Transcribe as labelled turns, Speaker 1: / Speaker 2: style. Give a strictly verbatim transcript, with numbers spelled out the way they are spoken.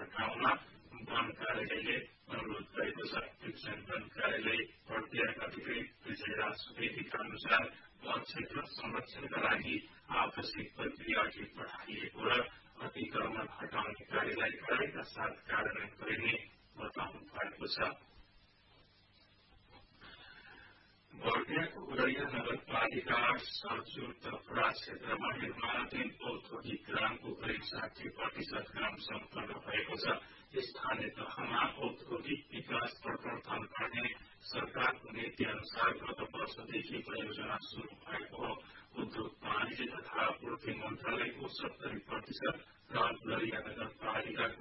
Speaker 1: हटाउन वन कार्यालयले अनुरोध गरेको छ। ट्युसन वन कार्यालय बर्दियाका अधिकृत विजयराज सुवेदीका अनुसार वन क्षेत्र संरक्षणका लागि आवश्यक प्रक्रिया अघि बढाइएको र अतिक्रमण हटाउने कार्यलाई कडाइका साथ कार्यान्वयन गरिने बताउनु भएको छ। बर्दियाको उदय नगरपालिका सरजू तपरा क्षेत्रमा निर्माणाधीन औद्योगिक ग्रामको करिब साठी प्रतिशत काम सम्पन्न भएको छ। स्थानीय तहमा औद्योगिक विकास प्रवर्धन गर्ने सरकारको नीति अनुसार गत वर्षदेखि परियोजना शुरू भएको हो। उद्योग वाणिज्य तथा आपूर्ति मन्त्रालयको सत्तरी प्रतिशत र बर्दिया नगरपालिकाको